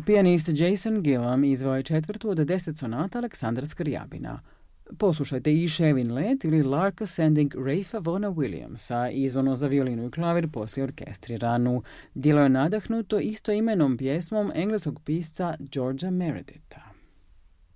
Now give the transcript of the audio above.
Pijanist Jason Gillam izveo je 4. od 10 sonata Aleksandra Skrjabina. Poslušajte i Shevin Let ili Lark Ascending Rafa Vona Williamsa, izvorno za violinu i klavir poslije orkestriranu. Djelo je nadahnuto istoimenom pjesmom engleskog pisca Georgea Mereditha.